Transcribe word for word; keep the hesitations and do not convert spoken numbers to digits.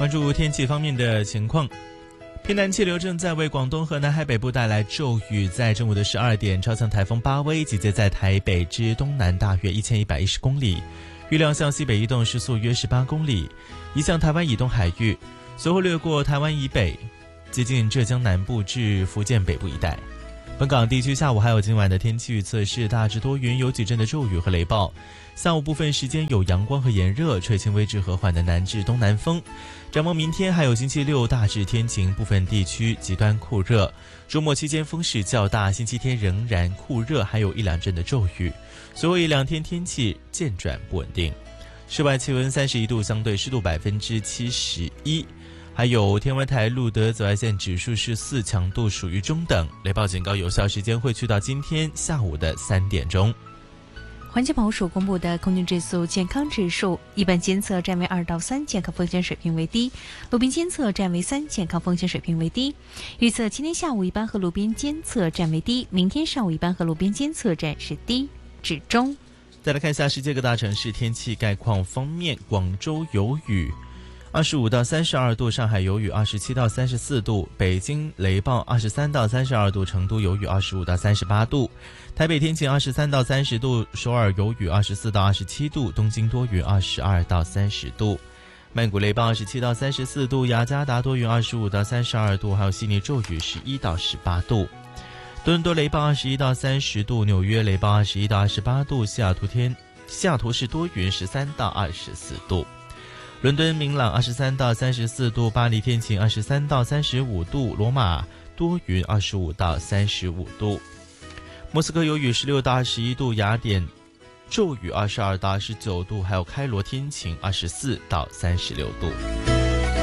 关注天气方面的情况，偏南气流正在为广东和南海北部带来骤雨，在正午的十二点，超强台风巴威集结在台北之东南大约一千一百一十公里，预料向西北移动，时速约十八公里，移向台湾以东海域，随后掠过台湾以北，接近浙江南部至福建北部一带。本港地区下午还有今晚的天气预测是大致多云，有几阵的骤雨和雷暴，下午部分时间有阳光和炎热，吹轻微至和缓的南至东南风。展望明天还有星期六大致天晴，部分地区极端酷热，周末期间风势较大，星期天仍然酷热，还有一两阵的骤雨，随后一两天天气渐转不稳定。室外气温三十一度，相对湿度百分之七十一。还有天文台录得紫外线指数是四，强度属于中等，雷暴警告有效时间会去到今天下午的三点钟。 环境保护署公布的空气质素健康指数，一般监测站为二到三，健康风险水平为低；路边监测站为三，健康风险水平为低。预测今天下午一般和路边监测站为低，明天上午一般和路边监测站是低至中。 再来看一下世界各大城市天气概况方面，广州有雨。二十五到三十二度，上海有雨二十七到三十四度，北京雷暴二十三到三十二度，成都有雨二十五到三十八度，台北天晴二十三到三十度，首尔有雨二十四到二十七度，东京多云二十二到三十度，曼谷雷暴二十七到三十四度，雅加达多云二十五到三十二度，还有悉尼骤雨十一到十八度，多伦多雷暴二十一到三十度，纽约雷暴二十一到二十八度，西雅图天西雅图市多云十三到二十四度。伦敦明朗二十三到三十四度，巴黎天晴二十三到三十五度，罗马多云二十五到三十五度，莫斯科有雨十六到二十一度，雅典骤雨二十二到二十九度，还有开罗天晴二十四到三十六度。